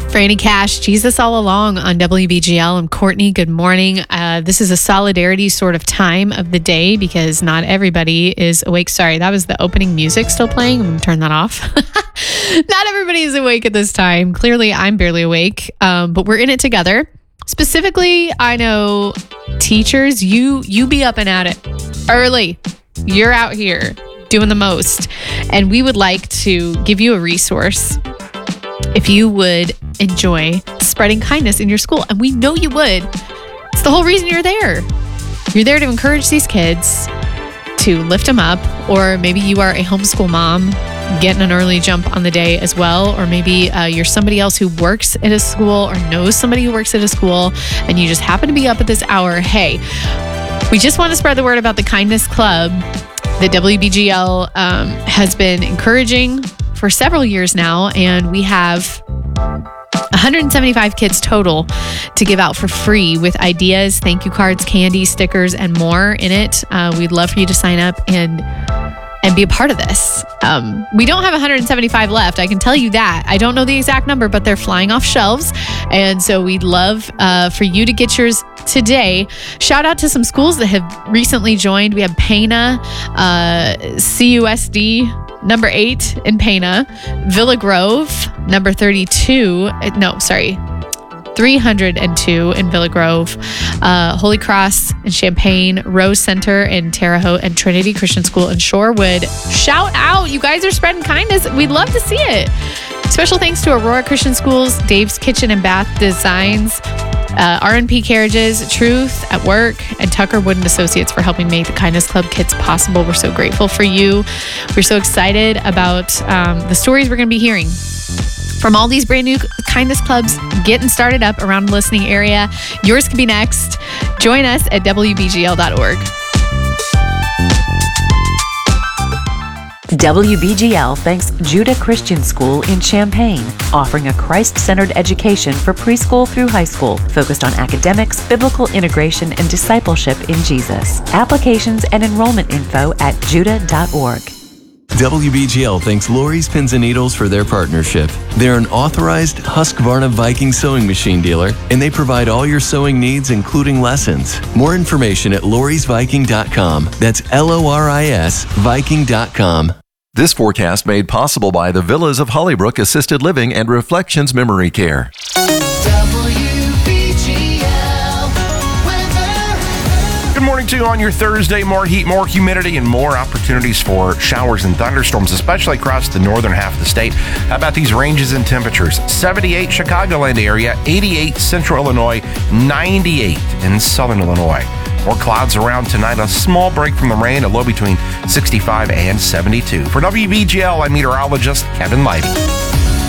Franny Cash, Jesus All Along on WBGL. I'm Courtney. Good morning. This is a solidarity sort of time of the day because not everybody is awake. Sorry, that was the opening music still playing. I'm going to turn that off. Not everybody is awake at this time. Clearly, I'm barely awake, but we're in it together. Specifically, I know teachers, you be up and at it early. You're out here doing the most. And we would like to give you a resource if you would enjoy spreading kindness in your school. And we know you would. It's the whole reason you're there. You're there to encourage these kids, to lift them up, or maybe you are a homeschool mom getting an early jump on the day as well, or maybe you're somebody else who works at a school or knows somebody who works at a school and you just happen to be up at this hour. Hey, we just want to spread the word about the Kindness Club that WBGL has been encouraging for several years now, and we have 175 kids total to give out for free with ideas, thank you cards, candy, stickers, and more in it. We'd love for you to sign up and be a part of this. We don't have 175 left. I can tell you that. I don't know the exact number, but they're flying off shelves. And so we'd love for you to get yours today. Shout out to some schools that have recently joined. We have Pana, CUSD, number 8 in Pana, Villa Grove, number 302 in Villa Grove, Holy Cross in Champaign, Rose Center in Terre Haute, and Trinity Christian School in Shorewood. Shout out. You guys are spreading kindness. We'd love to see it. Special thanks to Aurora Christian Schools, Dave's Kitchen and Bath Designs, RNP Carriages, Truth at Work, and Tucker Wood & Associates for helping make the Kindness Club kits possible. We're so grateful for you. We're so excited about the stories we're going to be hearing from all these brand new Kindness Clubs getting started up around the listening area. Yours could be next. Join us at WBGL.org. WBGL thanks Judah Christian School in Champaign, offering a Christ-centered education for preschool through high school, focused on academics, biblical integration, and discipleship in Jesus. Applications and enrollment info at judah.org. WBGL thanks Lori's Pins and Needles for their partnership. They're an authorized Husqvarna Viking sewing machine dealer, and they provide all your sewing needs, including lessons. More information at lorisviking.com. That's LORIS Viking.com. This forecast made possible by the Villas of Hollybrook Assisted Living and Reflections Memory Care. Good morning to you on your Thursday. More heat, more humidity, and more opportunities for showers and thunderstorms, especially across the northern half of the state. How about these ranges in temperatures? 78 Chicagoland area, 88 Central Illinois, 98 in Southern Illinois. More clouds around tonight. A small break from the rain, a low between 65 and 72. For WBGL, I'm meteorologist Kevin Leidy.